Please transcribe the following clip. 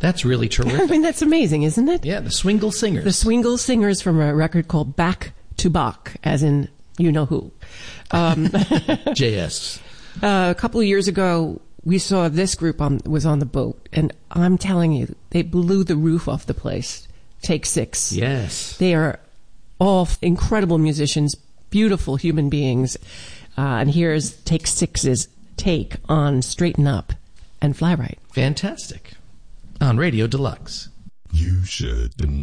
That's really terrific. I mean, that's amazing, isn't it? Yeah, the Swingle Singers. The Swingle Singers from a record called Back to Bach, as in you-know-who. JS. A couple of years ago, we saw this group was on the boat, and I'm telling you, they blew the roof off the place. Take Six. Yes. They are all incredible musicians, beautiful human beings. And here's Take Six's take on Straighten Up and Fly Right. Fantastic. On Radio Deluxe. You shouldn't